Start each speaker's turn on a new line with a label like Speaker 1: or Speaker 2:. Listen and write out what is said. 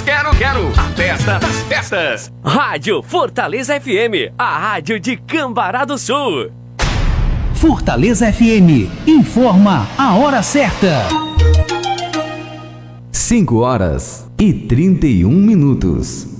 Speaker 1: quero. A festa das festas.
Speaker 2: Rádio Fortaleza FM, a rádio de Cambará do Sul.
Speaker 3: Fortaleza FM, informa a hora certa.
Speaker 4: 5 horas e 31 minutos.